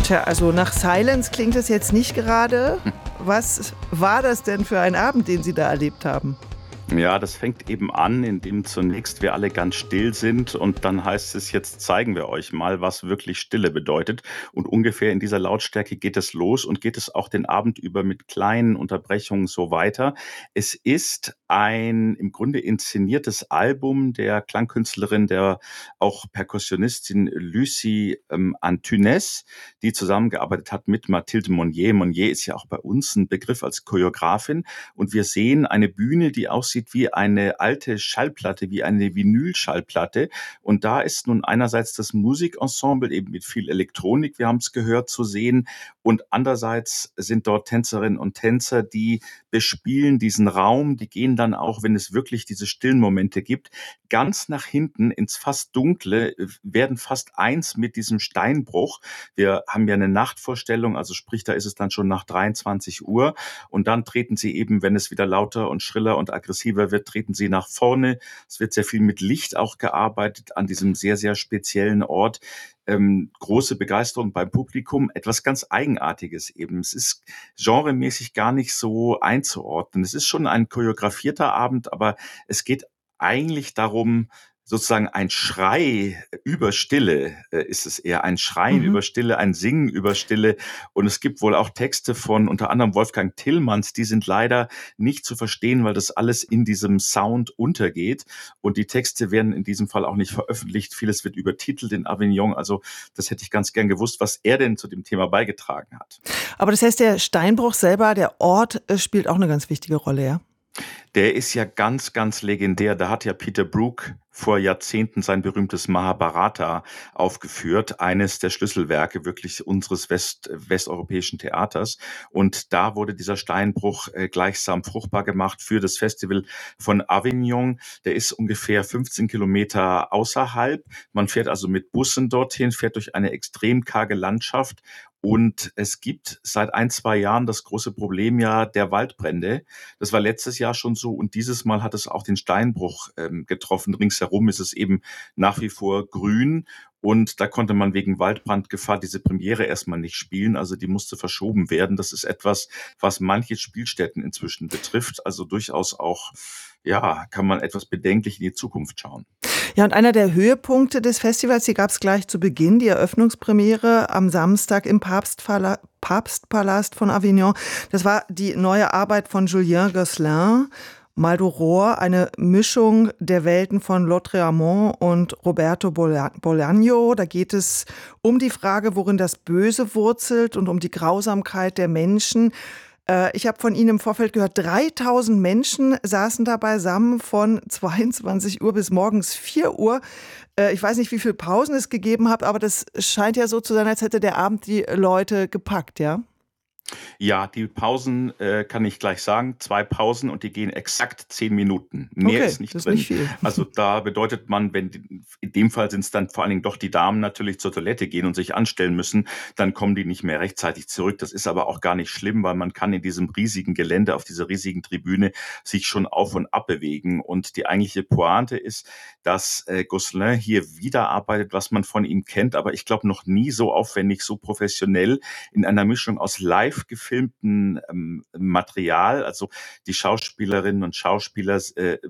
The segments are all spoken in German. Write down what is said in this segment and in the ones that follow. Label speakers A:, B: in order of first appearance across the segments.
A: Tja, also nach Silence klingt es jetzt nicht gerade. Was war das denn für ein Abend, den Sie da erlebt haben?
B: Ja, das fängt eben an, indem zunächst wir alle ganz still sind und dann heißt es, jetzt zeigen wir euch mal, was wirklich Stille bedeutet. Und ungefähr in dieser Lautstärke geht es los und geht es auch den Abend über mit kleinen Unterbrechungen so weiter. Es ist ein im Grunde inszeniertes Album der Klangkünstlerin, der auch Perkussionistin Lucie Antunes, die zusammengearbeitet hat mit Mathilde Monnier. Monnier ist ja auch bei uns ein Begriff als Choreografin. Und wir sehen eine Bühne, die aussieht wie eine alte Schallplatte, wie eine Vinylschallplatte. Und da ist nun einerseits das Musikensemble eben mit viel Elektronik, wir haben es gehört, zu sehen. Und andererseits sind dort Tänzerinnen und Tänzer, die bespielen diesen Raum. Die gehen dann auch, wenn es wirklich diese stillen Momente gibt, ganz nach hinten ins fast Dunkle, werden fast eins mit diesem Steinbruch. Wir haben ja eine Nachtvorstellung, also sprich, da ist es dann schon nach 23 Uhr. Und dann treten sie eben, wenn es wieder lauter und schriller und aggressiver wird, treten sie nach vorne. Es wird sehr viel mit Licht auch gearbeitet an diesem sehr, sehr speziellen Ort. Große Begeisterung beim Publikum, etwas ganz Eigenartiges eben. Es ist genremäßig gar nicht so einzuordnen. Es ist schon ein choreografierter Abend, aber es geht eigentlich darum, sozusagen ein Schrei über Stille ist es eher. Ein Schreien
A: Mhm.
B: über Stille, ein Singen über Stille. Und es gibt wohl auch Texte von unter anderem Wolfgang Tillmanns, die sind leider nicht zu verstehen, weil das alles in diesem Sound untergeht. Und die Texte werden in diesem Fall auch nicht veröffentlicht. Vieles wird übertitelt in Avignon. Also das hätte ich ganz gern gewusst, was er denn zu dem Thema beigetragen hat.
A: Aber das heißt, der Steinbruch selber, der Ort, spielt auch eine ganz wichtige Rolle, ja?
B: Der ist ja ganz, ganz legendär. Da hat ja Peter Brook vor Jahrzehnten sein berühmtes Mahabharata aufgeführt, eines der Schlüsselwerke wirklich unseres westeuropäischen Theaters. Und da wurde dieser Steinbruch gleichsam fruchtbar gemacht für das Festival von Avignon. Der ist ungefähr 15 Kilometer außerhalb. Man fährt also mit Bussen dorthin, fährt durch eine extrem karge Landschaft. Und es gibt seit 1-2 Jahren das große Problem ja der Waldbrände. Das war letztes Jahr schon so und dieses Mal hat es auch den Steinbruch getroffen. Ringsherum ist es eben nach wie vor grün und da konnte man wegen Waldbrandgefahr diese Premiere erstmal nicht spielen. Also die musste verschoben werden. Das ist etwas, was manche Spielstätten inzwischen betrifft. Also durchaus auch, ja, kann man etwas bedenklich in die Zukunft schauen.
A: Ja, und einer der Höhepunkte des Festivals, die gab es gleich zu Beginn, die Eröffnungspremiere am Samstag im Papstpalast von Avignon. Das war die neue Arbeit von Julien Gosselin, Maldoror, eine Mischung der Welten von Lautréamont und Roberto Bolaño. Da geht es um die Frage, worin das Böse wurzelt und um die Grausamkeit der Menschen. Ich habe von Ihnen im Vorfeld gehört, 3000 Menschen saßen da beisammen von 22 Uhr bis morgens 4 Uhr. Ich weiß nicht, wie viele Pausen es gegeben hat, aber das scheint ja so zu sein, als hätte der Abend die Leute gepackt, ja?
B: Ja, die Pausen kann ich gleich sagen. 2 Pausen und die gehen exakt 10 Minuten. Mehr
A: Okay,
B: ist nicht
A: das ist
B: drin.
A: nicht viel.
B: Also da bedeutet man, in dem Fall sind es dann vor allen Dingen doch die Damen natürlich zur Toilette gehen und sich anstellen müssen, dann kommen die nicht mehr rechtzeitig zurück. Das ist aber auch gar nicht schlimm, weil man kann in diesem riesigen Gelände, auf dieser riesigen Tribüne sich schon auf und ab bewegen. Und die eigentliche Pointe ist, dass Gosselin hier wieder arbeitet, was man von ihm kennt, aber ich glaube noch nie so aufwendig, so professionell in einer Mischung aus live gefilmten Material. Also die Schauspielerinnen und Schauspieler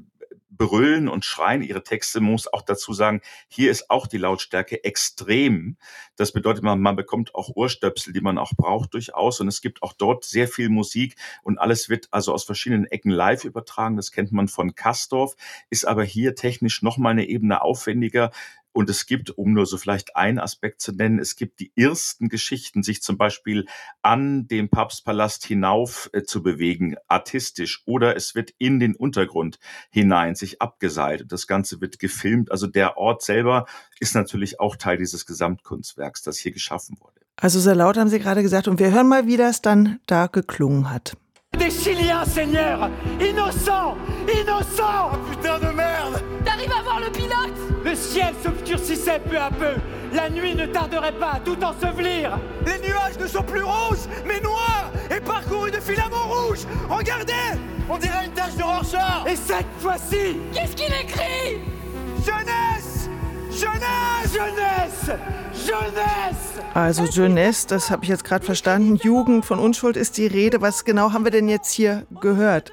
B: brüllen und schreien ihre Texte. Man muss auch dazu sagen, hier ist auch die Lautstärke extrem. Das bedeutet, man bekommt auch Ohrstöpsel, die man auch braucht durchaus. Und es gibt auch dort sehr viel Musik und alles wird also aus verschiedenen Ecken live übertragen. Das kennt man von Castorf, ist aber hier technisch nochmal eine Ebene aufwendiger. Und es gibt, um nur so vielleicht einen Aspekt zu nennen, es gibt die ersten Geschichten, sich zum Beispiel an dem Papstpalast hinauf zu bewegen, artistisch, oder es wird in den Untergrund hinein sich abgeseilt. Und das Ganze wird gefilmt. Also der Ort selber ist natürlich auch Teil dieses Gesamtkunstwerks, das hier geschaffen wurde.
A: Also sehr laut haben Sie gerade gesagt und wir hören mal, wie das dann da geklungen hat.
C: Des Chiliens, Seigneur! Innocents! Innocents!
D: Oh putain de merde!
C: T'arrives à voir le pilote? Le ciel s'obscurcissait peu à peu. La nuit ne tarderait pas à tout ensevelir.
D: Les nuages ne sont plus rouges, mais noirs et parcourus de filaments rouges. Regardez! On dirait une tache de Rorschach.
C: Et cette fois-ci,
E: qu'est-ce qu'il écrit?
D: Jeunesse! Jeunesse!
C: Jeunesse! Jeunesse!
A: Also Jeunesse, das habe ich jetzt gerade verstanden. Jugend, von Unschuld ist die Rede. Was genau haben wir denn jetzt hier gehört?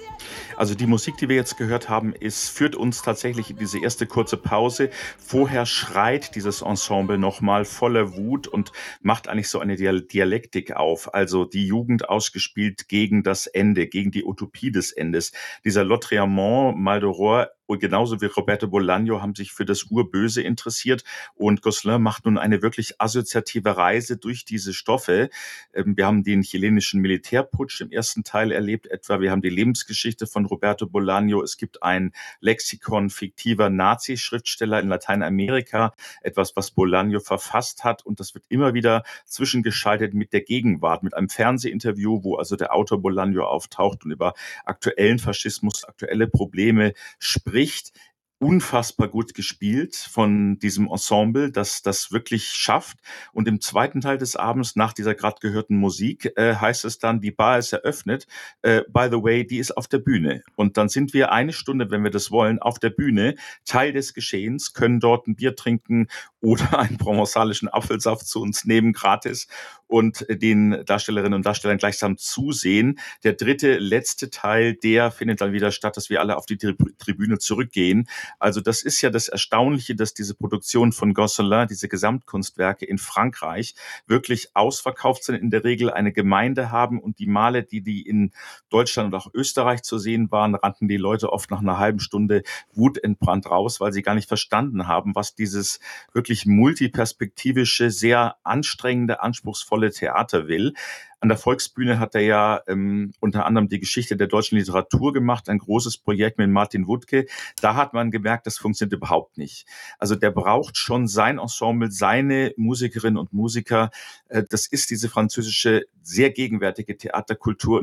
B: Also die Musik, die wir jetzt gehört haben, führt uns tatsächlich in diese erste kurze Pause. Vorher schreit dieses Ensemble nochmal voller Wut und macht eigentlich so eine Dialektik auf. Also die Jugend ausgespielt gegen das Ende, gegen die Utopie des Endes. Dieser Lautréamont, Maldoror und genauso wie Roberto Bolaño haben sich für das Urböse interessiert und Gosselin macht nun eine wirklich assoziative Reise durch diese Stoffe. Wir haben den chilenischen Militärputsch im ersten Teil erlebt etwa. Wir haben die Lebensgeschichte von Roberto Bolaño. Es gibt ein Lexikon fiktiver Nazi-Schriftsteller in Lateinamerika, etwas, was Bolaño verfasst hat. Und das wird immer wieder zwischengeschaltet mit der Gegenwart, mit einem Fernsehinterview, wo also der Autor Bolaño auftaucht und über aktuellen Faschismus, aktuelle Probleme spricht. Unfassbar gut gespielt von diesem Ensemble, das das wirklich schafft. Und im zweiten Teil des Abends, nach dieser gerade gehörten Musik, heißt es dann, die Bar ist eröffnet. By the way, die ist auf der Bühne. Und dann sind wir eine Stunde, wenn wir das wollen, auf der Bühne, Teil des Geschehens, können dort ein Bier trinken oder einen provençalischen Apfelsaft zu uns nehmen, gratis, und den Darstellerinnen und Darstellern gleichsam zusehen. Der letzte Teil, der findet dann wieder statt, dass wir alle auf die Tribüne zurückgehen. Also das ist ja das Erstaunliche, dass diese Produktion von Gosselin, diese Gesamtkunstwerke in Frankreich wirklich ausverkauft sind, in der Regel eine Gemeinde haben und die Male, die in Deutschland und auch Österreich zu sehen waren, rannten die Leute oft nach einer halben Stunde wutentbrannt raus, weil sie gar nicht verstanden haben, was dieses wirklich multiperspektivische, sehr anstrengende, anspruchsvolle Theater will. An der Volksbühne hat er ja unter anderem die Geschichte der deutschen Literatur gemacht, ein großes Projekt mit Martin Wuttke. Da hat man gemerkt, das funktioniert überhaupt nicht. Also der braucht schon sein Ensemble, seine Musikerinnen und Musiker. Das ist diese französische, sehr gegenwärtige Theaterkultur.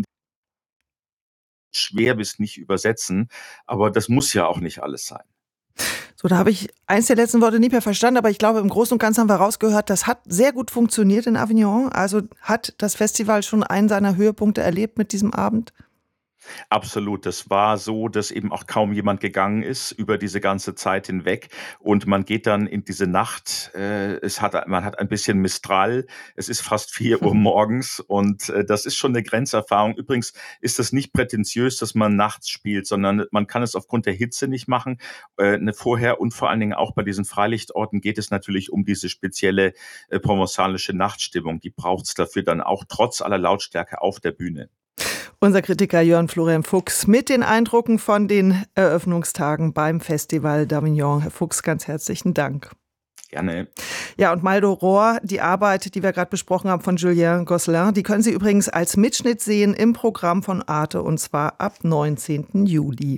B: Schwer bis nicht übersetzen, aber das muss ja auch nicht alles sein.
A: So, da habe ich eins der letzten Worte nicht mehr verstanden, aber ich glaube, im Großen und Ganzen haben wir rausgehört, das hat sehr gut funktioniert in Avignon. Also hat das Festival schon einen seiner Höhepunkte erlebt mit diesem Abend?
B: Absolut. Das war so, dass eben auch kaum jemand gegangen ist über diese ganze Zeit hinweg. Und man geht dann in diese Nacht. Man hat ein bisschen Mistral. Es ist fast 4 Uhr morgens und das ist schon eine Grenzerfahrung. Übrigens ist das nicht prätentiös, dass man nachts spielt, sondern man kann es aufgrund der Hitze nicht machen. Vorher und vor allen Dingen auch bei diesen Freilichtorten geht es natürlich um diese spezielle provençalische Nachtstimmung. Die braucht es dafür dann auch trotz aller Lautstärke auf der Bühne.
A: Unser Kritiker Jörn Florian Fuchs mit den Eindrücken von den Eröffnungstagen beim Festival d'Avignon. Herr Fuchs, ganz herzlichen Dank.
B: Gerne.
A: Ja, und Maldoror, die Arbeit, die wir gerade besprochen haben von Julien Gosselin, die können Sie übrigens als Mitschnitt sehen im Programm von Arte und zwar ab 19. Juli.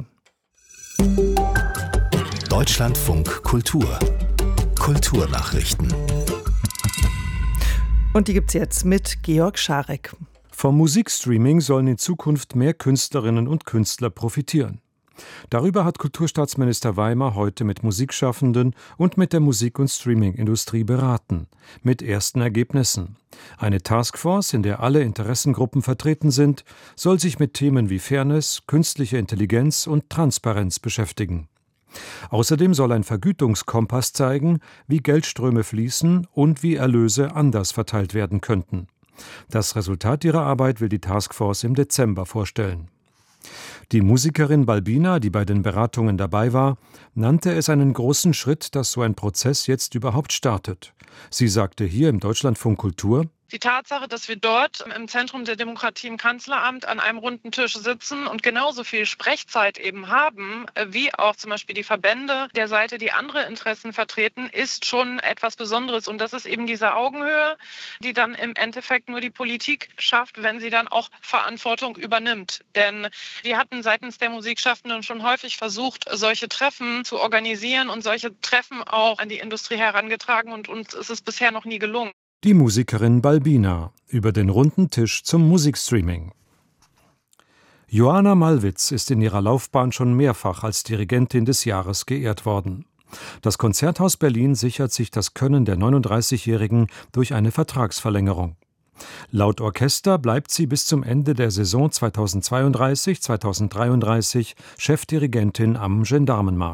E: Deutschlandfunk Kultur. Kulturnachrichten.
A: Und die gibt's jetzt mit Georg Scharek.
F: Vom Musikstreaming sollen in Zukunft mehr Künstlerinnen und Künstler profitieren. Darüber hat Kulturstaatsminister Weimer heute mit Musikschaffenden und mit der Musik- und Streamingindustrie beraten, mit ersten Ergebnissen. Eine Taskforce, in der alle Interessengruppen vertreten sind, soll sich mit Themen wie Fairness, künstliche Intelligenz und Transparenz beschäftigen. Außerdem soll ein Vergütungskompass zeigen, wie Geldströme fließen und wie Erlöse anders verteilt werden könnten. Das Resultat ihrer Arbeit will die Taskforce im Dezember vorstellen. Die Musikerin Balbina, die bei den Beratungen dabei war, nannte es einen großen Schritt, dass so ein Prozess jetzt überhaupt startet. Sie sagte hier im Deutschlandfunk Kultur:
G: Die Tatsache, dass wir dort im Zentrum der Demokratie im Kanzleramt an einem runden Tisch sitzen und genauso viel Sprechzeit eben haben, wie auch zum Beispiel die Verbände der Seite, die andere Interessen vertreten, ist schon etwas Besonderes. Und das ist eben diese Augenhöhe, die dann im Endeffekt nur die Politik schafft, wenn sie dann auch Verantwortung übernimmt. Denn wir hatten seitens der Musikschaffenden schon häufig versucht, solche Treffen zu organisieren und solche Treffen auch an die Industrie herangetragen und uns ist es bisher noch nie gelungen.
F: Die Musikerin Balbina über den runden Tisch zum Musikstreaming. Joanna Malwitz ist in ihrer Laufbahn schon mehrfach als Dirigentin des Jahres geehrt worden. Das Konzerthaus Berlin sichert sich das Können der 39-Jährigen durch eine Vertragsverlängerung. Laut Orchester bleibt sie bis zum Ende der Saison 2032/2033 Chefdirigentin am Gendarmenmarkt.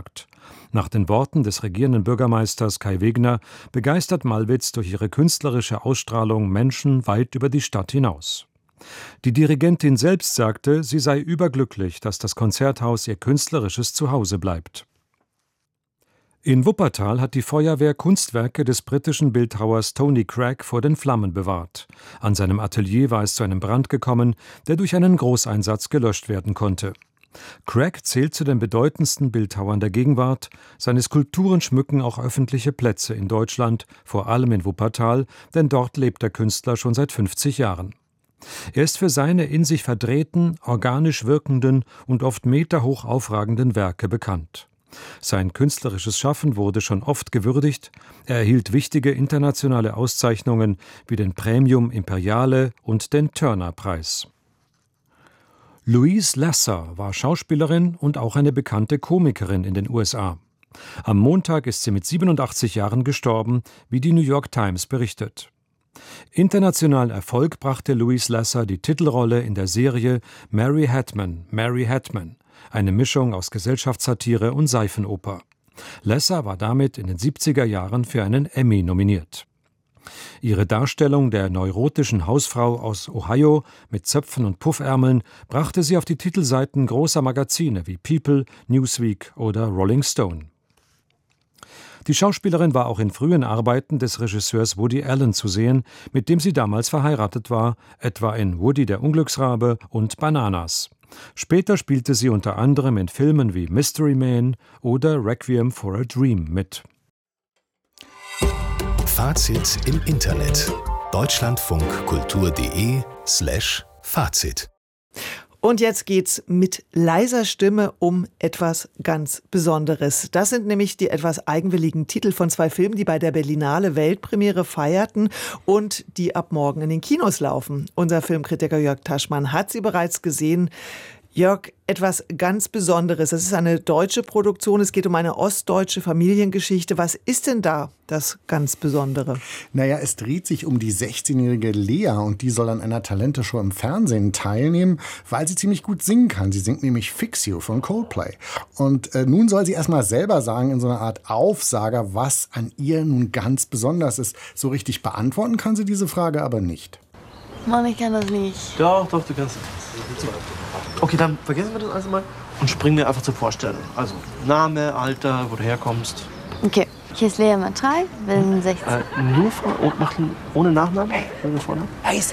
F: Nach den Worten des regierenden Bürgermeisters Kai Wegner begeistert Malwitz durch ihre künstlerische Ausstrahlung Menschen weit über die Stadt hinaus. Die Dirigentin selbst sagte, sie sei überglücklich, dass das Konzerthaus ihr künstlerisches Zuhause bleibt. In Wuppertal hat die Feuerwehr Kunstwerke des britischen Bildhauers Tony Cragg vor den Flammen bewahrt. An seinem Atelier war es zu einem Brand gekommen, der durch einen Großeinsatz gelöscht werden konnte. Cragg zählt zu den bedeutendsten Bildhauern der Gegenwart. Seine Skulpturen schmücken auch öffentliche Plätze in Deutschland, vor allem in Wuppertal, denn dort lebt der Künstler schon seit 50 Jahren. Er ist für seine in sich verdrehten, organisch wirkenden und oft meterhoch aufragenden Werke bekannt. Sein künstlerisches Schaffen wurde schon oft gewürdigt. Er erhielt wichtige internationale Auszeichnungen wie den Premium Imperiale und den Turner-Preis. Louise Lasser war Schauspielerin und auch eine bekannte Komikerin in den USA. Am Montag ist sie mit 87 Jahren gestorben, wie die New York Times berichtet. Internationalen Erfolg brachte Louise Lasser die Titelrolle in der Serie Mary Hatman, eine Mischung aus Gesellschaftssatire und Seifenoper. Lasser war damit in den 70er Jahren für einen Emmy nominiert. Ihre Darstellung der neurotischen Hausfrau aus Ohio mit Zöpfen und Puffärmeln brachte sie auf die Titelseiten großer Magazine wie People, Newsweek oder Rolling Stone. Die Schauspielerin war auch in frühen Arbeiten des Regisseurs Woody Allen zu sehen, mit dem sie damals verheiratet war, etwa in Woody der Unglücksrabe und Bananas. Später spielte sie unter anderem in Filmen wie Mystery Man oder Requiem for a Dream mit.
E: Fazit im Internet. deutschlandfunkkultur.de/Fazit.
A: Und jetzt geht's mit leiser Stimme um etwas ganz Besonderes. Das sind nämlich die etwas eigenwilligen Titel von 2 Filmen, die bei der Berlinale Weltpremiere feierten und die ab morgen in den Kinos laufen. Unser Filmkritiker Jörg Taschmann hat sie bereits gesehen. Jörg, etwas ganz Besonderes. Das ist eine deutsche Produktion. Es geht um eine ostdeutsche Familiengeschichte. Was ist denn da das ganz Besondere?
H: Naja, es dreht sich um die 16-jährige Lea und die soll an einer Talenteshow im Fernsehen teilnehmen, weil sie ziemlich gut singen kann. Sie singt nämlich Fix You von Coldplay. Und nun soll sie erstmal selber sagen, in so einer Art Aufsager, was an ihr nun ganz besonders ist. So richtig beantworten kann sie diese Frage aber nicht.
I: Mann, ich kann das nicht.
J: Doch, du kannst das. Okay, dann vergessen wir das alles mal und springen wir einfach zur Vorstellung. Also Name, Alter, wo du herkommst.
I: Okay, ich heiße Lea Matrai, bin 16.
J: Nur ohne Nachnamen? Ohne Vornamen?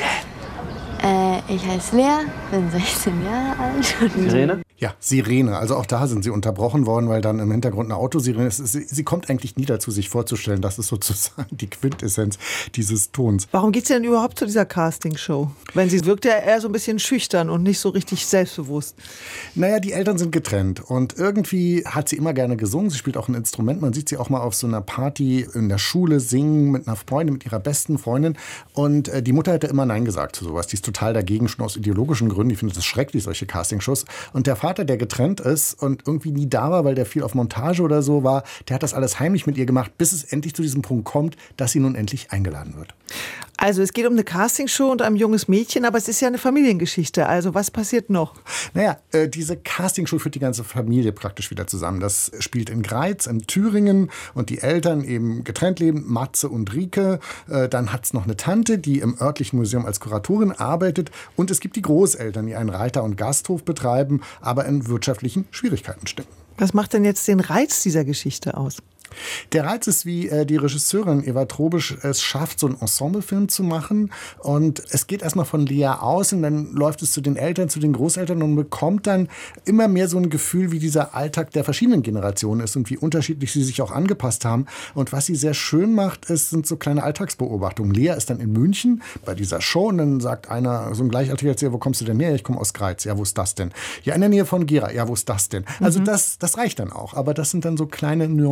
I: Ich heiße Lea, bin 16 Jahre alt.
J: Sirene?
H: Ja, Sirene. Also auch da sind sie unterbrochen worden, weil dann im Hintergrund eine Autosirene ist. Sie kommt eigentlich nie dazu, sich vorzustellen. Das ist sozusagen die Quintessenz dieses Tons.
A: Warum geht sie denn überhaupt zu dieser Castingshow? Wenn sie wirkt ja eher so ein bisschen schüchtern und nicht so richtig selbstbewusst.
H: Naja, die Eltern sind getrennt und irgendwie hat sie immer gerne gesungen. Sie spielt auch ein Instrument. Man sieht sie auch mal auf so einer Party in der Schule singen mit einer Freundin, mit ihrer besten Freundin. Und die Mutter hätte immer Nein gesagt zu sowas. Die ist total dagegen, schon aus ideologischen Gründen. Die findet es schrecklich, solche Castingshows. Und der Vater, der getrennt ist und irgendwie nie da war, weil der viel auf Montage oder so war, der hat das alles heimlich mit ihr gemacht, bis es endlich zu diesem Punkt kommt, dass sie nun endlich eingeladen wird.
A: Also es geht um eine Castingshow und ein junges Mädchen, aber es ist ja eine Familiengeschichte. Also was passiert noch?
H: Naja, diese Castingshow führt die ganze Familie praktisch wieder zusammen. Das spielt in Greiz, in Thüringen und die Eltern eben getrennt leben, Matze und Rike. Dann hat es noch eine Tante, die im örtlichen Museum als Kuratorin arbeitet und es gibt die Großeltern, die einen Reiter- und Gasthof betreiben, aber in wirtschaftlichen Schwierigkeiten stecken.
A: Was macht denn jetzt den Reiz dieser Geschichte aus?
H: Der Reiz ist, wie die Regisseurin Eva Trobisch es schafft, so einen Ensemblefilm zu machen. Und es geht erstmal von Lea aus und dann läuft es zu den Eltern, zu den Großeltern und bekommt dann immer mehr so ein Gefühl, wie dieser Alltag der verschiedenen Generationen ist und wie unterschiedlich sie sich auch angepasst haben. Und was sie sehr schön macht, sind so kleine Alltagsbeobachtungen. Lea ist dann in München bei dieser Show und dann sagt einer, so ein Gleichaltriger, wo kommst du denn her? Ich komme aus Greiz. Ja, wo ist das denn? Ja, in der Nähe von Gera. Ja, wo ist das denn? Also das reicht dann auch. Aber das sind dann so kleine nuancierte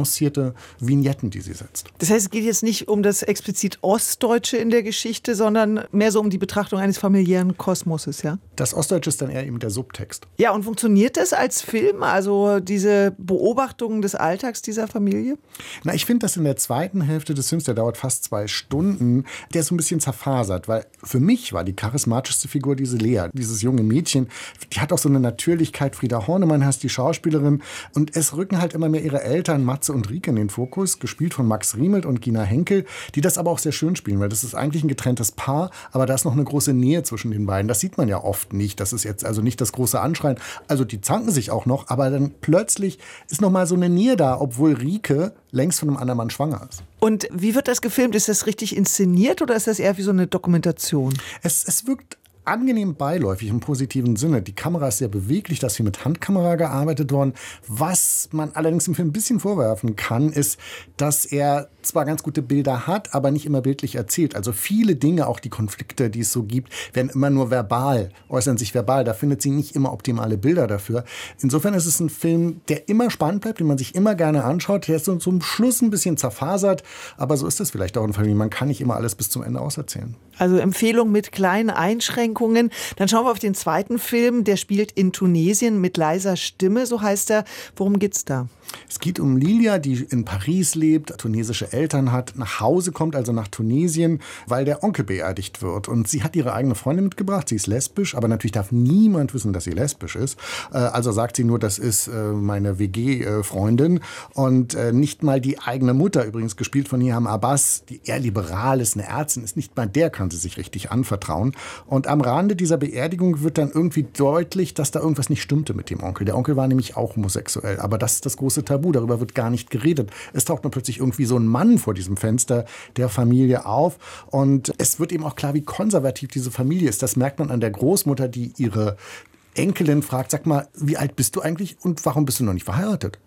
H: schöne Vignetten, die sie setzt.
A: Das heißt, es geht jetzt nicht um das explizit Ostdeutsche in der Geschichte, sondern mehr so um die Betrachtung eines familiären Kosmoses, ja?
H: Das Ostdeutsche ist dann eher eben der Subtext.
A: Ja, und funktioniert das als Film, also diese Beobachtungen des Alltags dieser Familie?
H: Na, ich finde das in der zweiten Hälfte des Films, der dauert fast 2 Stunden, der ist so ein bisschen zerfasert, weil für mich war die charismatischste Figur diese Lea, dieses junge Mädchen. Die hat auch so eine Natürlichkeit. Frieda Hornemann heißt die Schauspielerin. Und es rücken halt immer mehr ihre Eltern, Matze und Rike, in den Fokus, gespielt von Max Riemelt und Gina Henkel, die das aber auch sehr schön spielen, weil das ist eigentlich ein getrenntes Paar, aber da ist noch eine große Nähe zwischen den beiden. Das sieht man ja oft nicht. Das ist jetzt also nicht das große Anschreien. Also die zanken sich auch noch, aber dann plötzlich ist noch mal so eine Nähe da, obwohl Rike längst von einem anderen Mann schwanger ist.
A: Und wie wird das gefilmt? Ist das richtig inszeniert oder ist das eher wie so eine Dokumentation?
H: Es wirkt angenehm beiläufig im positiven Sinne. Die Kamera ist sehr beweglich, da ist hier mit Handkamera gearbeitet worden. Was man allerdings im Film ein bisschen vorwerfen kann, ist, dass er zwar ganz gute Bilder hat, aber nicht immer bildlich erzählt. Also viele Dinge, auch die Konflikte, die es so gibt, werden immer nur verbal, äußern sich verbal. Da findet sie nicht immer optimale Bilder dafür. Insofern ist es ein Film, der immer spannend bleibt, den man sich immer gerne anschaut. Der ist so zum Schluss ein bisschen zerfasert, aber so ist es vielleicht auch in Familien. Man kann nicht immer alles bis zum Ende auserzählen.
A: Also Empfehlung mit kleinen Einschränkungen. Dann schauen wir auf den zweiten Film. Der spielt in Tunesien mit leiser Stimme, so heißt er. Worum geht's da?
H: Es geht um Lilia, die in Paris lebt, tunesische Eltern hat, nach Hause kommt, also nach Tunesien, weil der Onkel beerdigt wird. Und sie hat ihre eigene Freundin mitgebracht, sie ist lesbisch, aber natürlich darf niemand wissen, dass sie lesbisch ist. Also sagt sie nur, das ist meine WG-Freundin. Und nicht mal die eigene Mutter, übrigens gespielt von Niham Abbas, die eher liberal ist, eine Ärztin ist, nicht mal der kann sie sich richtig anvertrauen. Und am Rande dieser Beerdigung wird dann irgendwie deutlich, dass da irgendwas nicht stimmte mit dem Onkel. Der Onkel war nämlich auch homosexuell, aber das ist das große Tabu, darüber wird gar nicht geredet. Es taucht nur plötzlich irgendwie so ein Mann vor diesem Fenster der Familie auf und es wird eben auch klar, wie konservativ diese Familie ist. Das merkt man an der Großmutter, die ihre Enkelin fragt, sag mal, wie alt bist du eigentlich und warum bist du noch nicht verheiratet?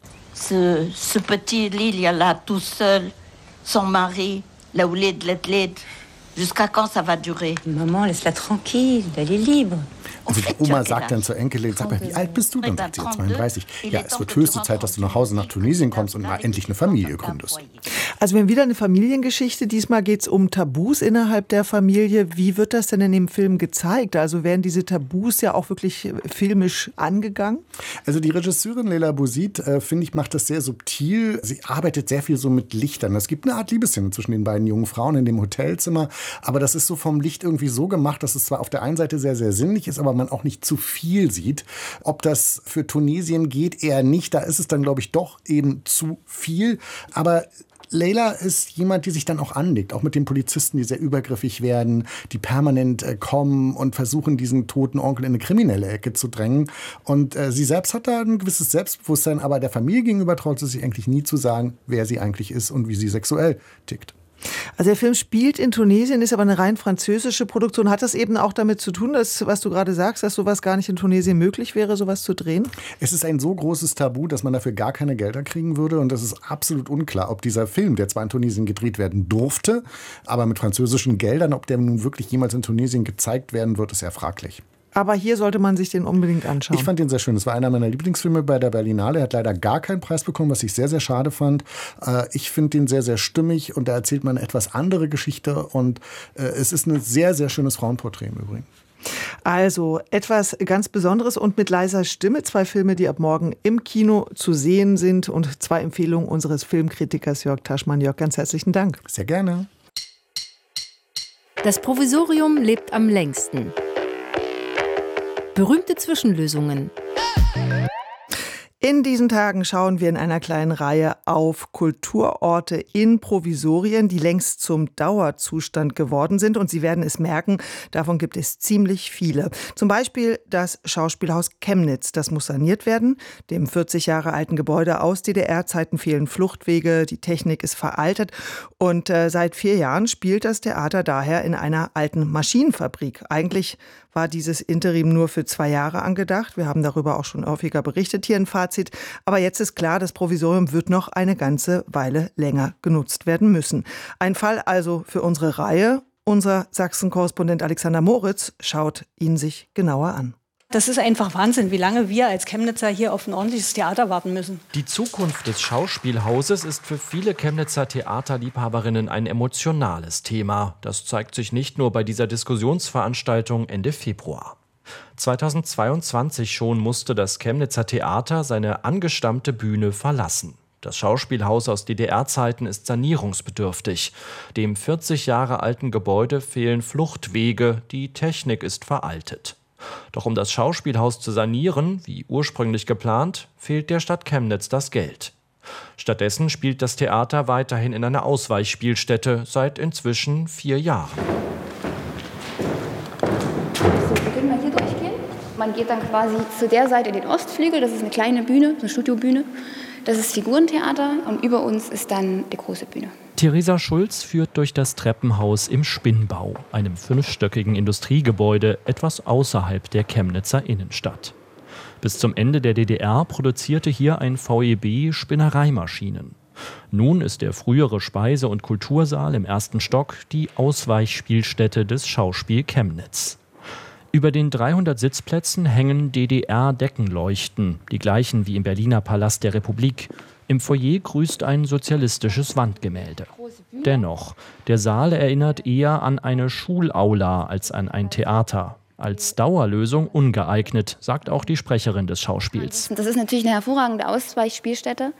K: Ce petit Lilia là, tout seul, son mari, la ouled, l'etled. Jusqu'à quand ça va durer?
L: Maman, laisse-la tranquille, elle est libre.
H: Also die Oma sagt dann zur Enkelin, sag mal, wie alt bist du? Dann sagt sie, 32. Ja, es wird höchste Zeit, dass du nach Hause nach Tunesien kommst und mal endlich eine Familie gründest.
A: Also wir haben wieder eine Familiengeschichte. Diesmal geht es um Tabus innerhalb der Familie. Wie wird das denn in dem Film gezeigt? Also werden diese Tabus ja auch wirklich filmisch angegangen?
H: Also die Regisseurin Leila Bouzid, finde ich, macht das sehr subtil. Sie arbeitet sehr viel so mit Lichtern. Es gibt eine Art Liebesszene zwischen den beiden jungen Frauen in dem Hotelzimmer. Aber das ist so vom Licht irgendwie so gemacht, dass es zwar auf der einen Seite sehr, sehr sinnlich ist, aber man auch nicht zu viel sieht. Ob das für Tunesien geht, eher nicht. Da ist es dann, glaube ich, doch eben zu viel. Aber Leila ist jemand, die sich dann auch anlegt, auch mit den Polizisten, die sehr übergriffig werden, die permanent kommen und versuchen, diesen toten Onkel in eine kriminelle Ecke zu drängen. Und sie selbst hat da ein gewisses Selbstbewusstsein, aber der Familie gegenüber traut sie sich eigentlich nie zu sagen, wer sie eigentlich ist und wie sie sexuell tickt.
A: Also der Film spielt in Tunesien, ist aber eine rein französische Produktion. Hat das eben auch damit zu tun, dass, was du gerade sagst, dass sowas gar nicht in Tunesien möglich wäre, sowas zu drehen?
H: Es ist ein so großes Tabu, dass man dafür gar keine Gelder kriegen würde. Und es ist absolut unklar, ob dieser Film, der zwar in Tunesien gedreht werden durfte, aber mit französischen Geldern, ob der nun wirklich jemals in Tunesien gezeigt werden wird, ist sehr fraglich.
A: Aber hier sollte man sich den unbedingt anschauen.
H: Ich fand den sehr schön. Es war einer meiner Lieblingsfilme bei der Berlinale. Er hat leider gar keinen Preis bekommen, was ich sehr, sehr schade fand. Ich finde den sehr, sehr stimmig und da erzählt man eine etwas andere Geschichte. Und es ist ein sehr, sehr schönes Frauenporträt im Übrigen.
A: Also etwas ganz Besonderes und mit leiser Stimme. 2 Filme, die ab morgen im Kino zu sehen sind und 2 Empfehlungen unseres Filmkritikers Jörg Taschmann. Jörg, ganz herzlichen Dank.
H: Sehr gerne.
M: Das Provisorium lebt am längsten. Berühmte Zwischenlösungen.
A: In diesen Tagen schauen wir in einer kleinen Reihe auf Kulturorte in Provisorien, die längst zum Dauerzustand geworden sind. Und Sie werden es merken, davon gibt es ziemlich viele. Zum Beispiel das Schauspielhaus Chemnitz. Das muss saniert werden. Dem 40 Jahre alten Gebäude aus DDR-Zeiten fehlen Fluchtwege, die Technik ist veraltet. Und seit 4 Jahren spielt das Theater daher in einer alten Maschinenfabrik. Eigentlich war dieses Interim nur für 2 Jahre angedacht. Wir haben darüber auch schon häufiger berichtet hier in Fazit. Aber jetzt ist klar, das Provisorium wird noch eine ganze Weile länger genutzt werden müssen. Ein Fall also für unsere Reihe. Unser Sachsen-Korrespondent Alexander Moritz schaut ihn sich genauer an.
N: Das ist einfach Wahnsinn, wie lange wir als Chemnitzer hier auf ein ordentliches Theater warten müssen.
O: Die Zukunft des Schauspielhauses ist für viele Chemnitzer Theaterliebhaberinnen ein emotionales Thema. Das zeigt sich nicht nur bei dieser Diskussionsveranstaltung Ende Februar. 2022 schon musste das Chemnitzer Theater seine angestammte Bühne verlassen. Das Schauspielhaus aus DDR-Zeiten ist sanierungsbedürftig. Dem 40 Jahre alten Gebäude fehlen Fluchtwege, die Technik ist veraltet. Doch um das Schauspielhaus zu sanieren, wie ursprünglich geplant, fehlt der Stadt Chemnitz das Geld. Stattdessen spielt das Theater weiterhin in einer Ausweichspielstätte seit inzwischen 4 Jahren.
P: So, wir können mal hier durchgehen. Man geht dann quasi zu der Seite den Ostflügel, das ist eine kleine Bühne, eine Studiobühne. Das ist Figurentheater und über uns ist dann die große Bühne.
O: Theresa Schulz führt durch das Treppenhaus im Spinnbau, einem 5-stöckigen Industriegebäude etwas außerhalb der Chemnitzer Innenstadt. Bis zum Ende der DDR produzierte hier ein VEB Spinnereimaschinen. Nun ist der frühere Speise- und Kultursaal im 1. Stock die Ausweichspielstätte des Schauspiel Chemnitz. Über den 300 Sitzplätzen hängen DDR-Deckenleuchten, die gleichen wie im Berliner Palast der Republik. Im Foyer grüßt ein sozialistisches Wandgemälde. Dennoch, der Saal erinnert eher an eine Schulaula als an ein Theater. Als Dauerlösung ungeeignet, sagt auch die Sprecherin des Schauspiels.
P: Das ist natürlich eine hervorragende Ausweichspielstätte,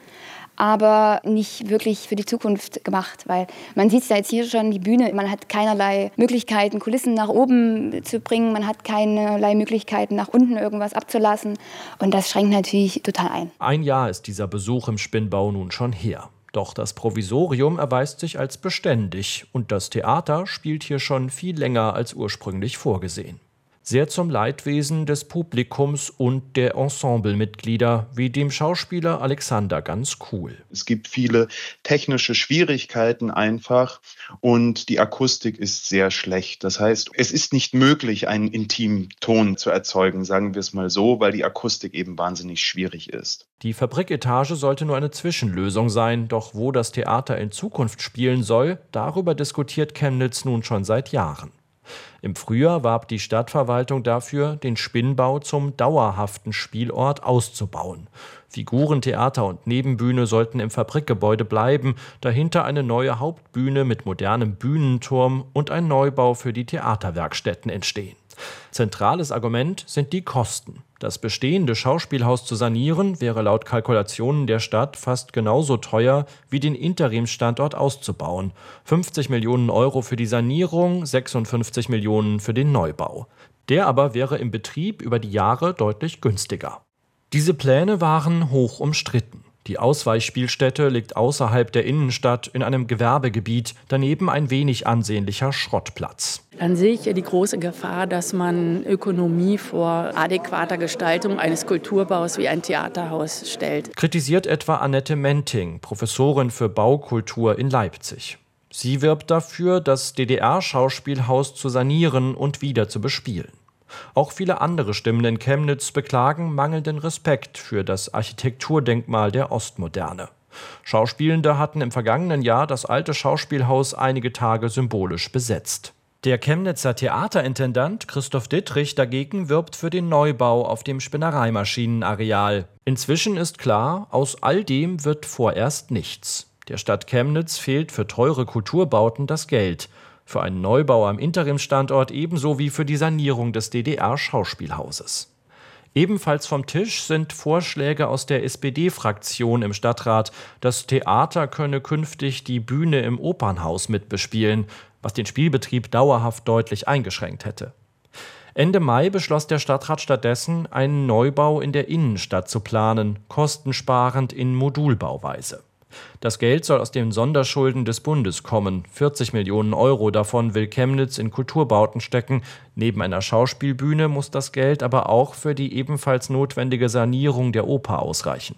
P: aber nicht wirklich für die Zukunft gemacht, weil man sieht ja jetzt hier schon die Bühne, man hat keinerlei Möglichkeiten, Kulissen nach oben zu bringen, man hat keinerlei Möglichkeiten, nach unten irgendwas abzulassen und das schränkt natürlich total ein.
O: Ein Jahr ist dieser Besuch im Spinnbau nun schon her. Doch das Provisorium erweist sich als beständig und das Theater spielt hier schon viel länger als ursprünglich vorgesehen. Sehr zum Leidwesen des Publikums und der Ensemblemitglieder, wie dem Schauspieler Alexander ganz cool.
Q: Es gibt viele technische Schwierigkeiten einfach und die Akustik ist sehr schlecht. Das heißt, es ist nicht möglich, einen intimen Ton zu erzeugen, sagen wir es mal so, weil die Akustik eben wahnsinnig schwierig ist.
O: Die Fabriketage sollte nur eine Zwischenlösung sein, doch wo das Theater in Zukunft spielen soll, darüber diskutiert Chemnitz nun schon seit Jahren. Im Frühjahr warb die Stadtverwaltung dafür, den Spinnbau zum dauerhaften Spielort auszubauen. Figurentheater und Nebenbühne sollten im Fabrikgebäude bleiben, dahinter eine neue Hauptbühne mit modernem Bühnenturm und ein Neubau für die Theaterwerkstätten entstehen. Zentrales Argument sind die Kosten. Das bestehende Schauspielhaus zu sanieren, wäre laut Kalkulationen der Stadt fast genauso teuer, wie den Interimsstandort auszubauen. 50 Millionen Euro für die Sanierung, 56 Millionen für den Neubau. Der aber wäre im Betrieb über die Jahre deutlich günstiger. Diese Pläne waren hoch umstritten. Die Ausweichspielstätte liegt außerhalb der Innenstadt in einem Gewerbegebiet, daneben ein wenig ansehnlicher Schrottplatz.
R: Dann sehe ich die große Gefahr, dass man Ökonomie vor adäquater Gestaltung eines Kulturbaus wie ein Theaterhaus stellt.
O: Kritisiert etwa Annette Menting, Professorin für Baukultur in Leipzig. Sie wirbt dafür, das DDR-Schauspielhaus zu sanieren und wieder zu bespielen. Auch viele andere Stimmen in Chemnitz beklagen mangelnden Respekt für das Architekturdenkmal der Ostmoderne. Schauspielende hatten im vergangenen Jahr das alte Schauspielhaus einige Tage symbolisch besetzt. Der Chemnitzer Theaterintendant Christoph Dittrich dagegen wirbt für den Neubau auf dem Spinnereimaschinenareal. Inzwischen ist klar, aus all dem wird vorerst nichts. Der Stadt Chemnitz fehlt für teure Kulturbauten das Geld. Für einen Neubau am Interimsstandort ebenso wie für die Sanierung des DDR-Schauspielhauses. Ebenfalls vom Tisch sind Vorschläge aus der SPD-Fraktion im Stadtrat. Das Theater könne künftig die Bühne im Opernhaus mitbespielen, was den Spielbetrieb dauerhaft deutlich eingeschränkt hätte. Ende Mai beschloss der Stadtrat stattdessen, einen Neubau in der Innenstadt zu planen, kostensparend in Modulbauweise. Das Geld soll aus den Sonderschulden des Bundes kommen. 40 Millionen Euro davon will Chemnitz in Kulturbauten stecken. Neben einer Schauspielbühne muss das Geld aber auch für die ebenfalls notwendige Sanierung der Oper ausreichen.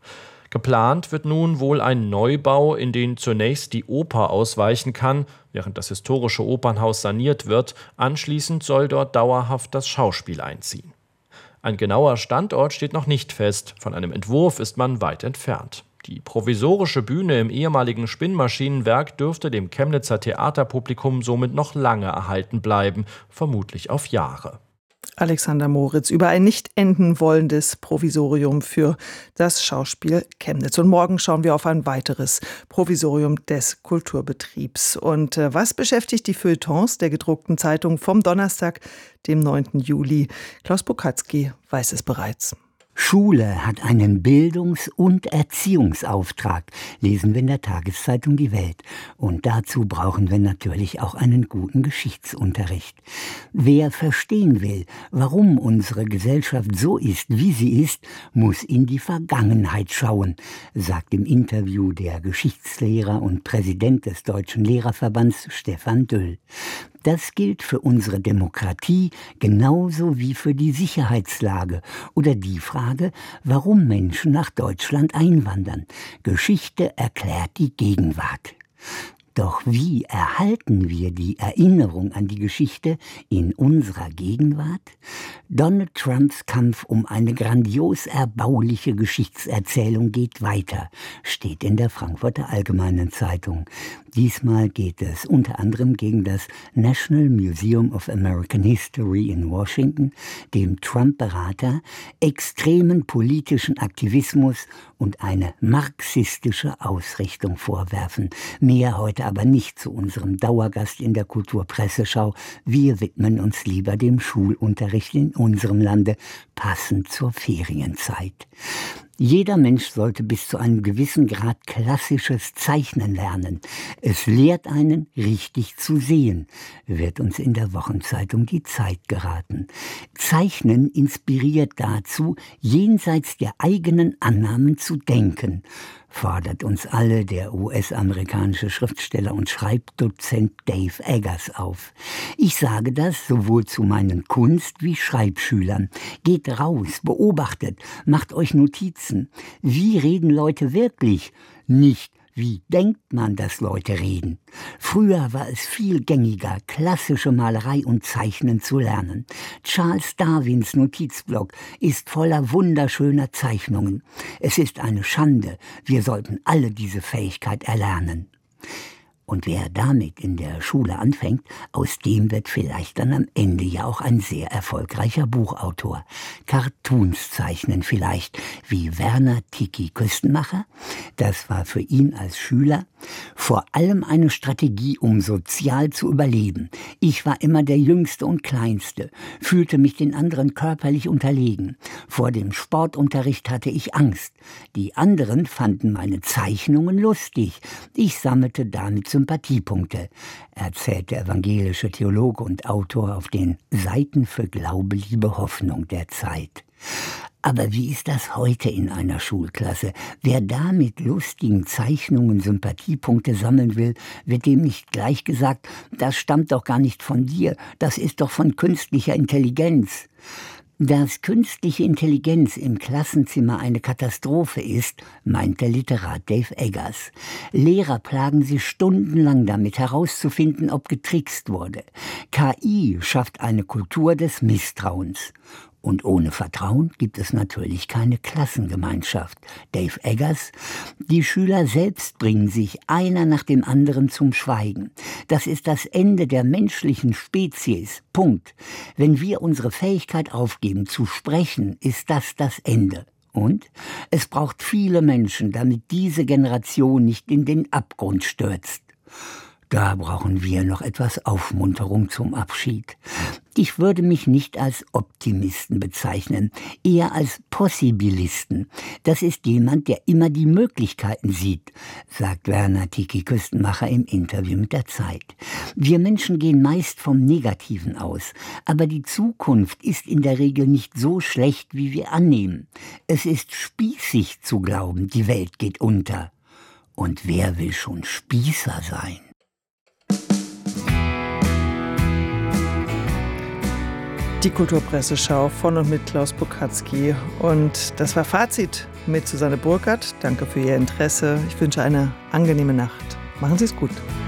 O: Geplant wird nun wohl ein Neubau, in den zunächst die Oper ausweichen kann, während das historische Opernhaus saniert wird. Anschließend soll dort dauerhaft das Schauspiel einziehen. Ein genauer Standort steht noch nicht fest. Von einem Entwurf ist man weit entfernt. Die provisorische Bühne im ehemaligen Spinnmaschinenwerk dürfte dem Chemnitzer Theaterpublikum somit noch lange erhalten bleiben, vermutlich auf Jahre.
A: Alexander Moritz über ein nicht enden wollendes Provisorium für das Schauspiel Chemnitz. Und morgen schauen wir auf ein weiteres Provisorium des Kulturbetriebs. Und was beschäftigt die Feuilletons der gedruckten Zeitung vom Donnerstag, dem 9. Juli? Klaus Bokatzky weiß es bereits.
S: Schule hat einen Bildungs- und Erziehungsauftrag, lesen wir in der Tageszeitung Die Welt. Und dazu brauchen wir natürlich auch einen guten Geschichtsunterricht. Wer verstehen will, warum unsere Gesellschaft so ist, wie sie ist, muss in die Vergangenheit schauen, sagt im Interview der Geschichtslehrer und Präsident des Deutschen Lehrerverbands Stefan Düll. Das gilt für unsere Demokratie genauso wie für die Sicherheitslage oder die Frage, warum Menschen nach Deutschland einwandern. Geschichte erklärt die Gegenwart. Doch wie erhalten wir die Erinnerung an die Geschichte in unserer Gegenwart? Donald Trumps Kampf um eine grandios erbauliche Geschichtserzählung geht weiter, steht in der Frankfurter Allgemeinen Zeitung. Diesmal geht es unter anderem gegen das National Museum of American History in Washington, dem Trump-Berater, extremen politischen Aktivismus und eine marxistische Ausrichtung vorwerfen. Mehr heute aber nicht zu unserem Dauergast in der Kulturpresseschau. Wir widmen uns lieber dem Schulunterricht in unserem Lande, passend zur Ferienzeit. Jeder Mensch sollte bis zu einem gewissen Grad klassisches Zeichnen lernen. Es lehrt einen, richtig zu sehen, wird uns in der Wochenzeitung Die Zeit geraten. Zeichnen inspiriert dazu, jenseits der eigenen Annahmen zu denken, fordert uns alle der US-amerikanische Schriftsteller und Schreibdozent Dave Eggers auf. Ich sage das sowohl zu meinen Kunst- wie Schreibschülern. Geht raus, beobachtet, macht euch Notizen. Wie reden Leute wirklich? Nicht wie denkt man, dass Leute reden? Früher war es viel gängiger, klassische Malerei und Zeichnen zu lernen. Charles Darwins Notizblock ist voller wunderschöner Zeichnungen. Es ist eine Schande. Wir sollten alle diese Fähigkeit erlernen. Und wer damit in der Schule anfängt, aus dem wird vielleicht dann am Ende ja auch ein sehr erfolgreicher Buchautor. Cartoons zeichnen vielleicht, wie Werner Tiki Küstenmacher. Das war für ihn als Schüler vor allem eine Strategie, um sozial zu überleben. Ich war immer der Jüngste und Kleinste, fühlte mich den anderen körperlich unterlegen. Vor dem Sportunterricht hatte ich Angst. Die anderen fanden meine Zeichnungen lustig. Ich sammelte damit Sympathiepunkte, erzählt der evangelische Theologe und Autor auf den Seiten für Glaube, Liebe, Hoffnung der Zeit. Aber wie ist das heute in einer Schulklasse? Wer da mit lustigen Zeichnungen Sympathiepunkte sammeln will, wird dem nicht gleich gesagt, das stammt doch gar nicht von dir, das ist doch von künstlicher Intelligenz. Dass künstliche Intelligenz im Klassenzimmer eine Katastrophe ist, meint der Literat Dave Eggers. Lehrer plagen sich stundenlang damit herauszufinden, ob getrickst wurde. KI schafft eine Kultur des Misstrauens. Und ohne Vertrauen gibt es natürlich keine Klassengemeinschaft. Dave Eggers: Die Schüler selbst bringen sich einer nach dem anderen zum Schweigen. Das ist das Ende der menschlichen Spezies. Punkt. Wenn wir unsere Fähigkeit aufgeben zu sprechen, ist das das Ende. Und es braucht viele Menschen, damit diese Generation nicht in den Abgrund stürzt. Da brauchen wir noch etwas Aufmunterung zum Abschied. Ich würde mich nicht als Optimisten bezeichnen, eher als Possibilisten. Das ist jemand, der immer die Möglichkeiten sieht, sagt Werner Tiki Küstenmacher im Interview mit der Zeit. Wir Menschen gehen meist vom Negativen aus, aber die Zukunft ist in der Regel nicht so schlecht, wie wir annehmen. Es ist spießig zu glauben, die Welt geht unter. Und wer will schon Spießer sein?
A: Die Kulturpresseschau von und mit Klaus Bokatzky. Und das war Fazit mit Susanne Burkhardt. Danke für Ihr Interesse. Ich wünsche eine angenehme Nacht. Machen Sie es gut.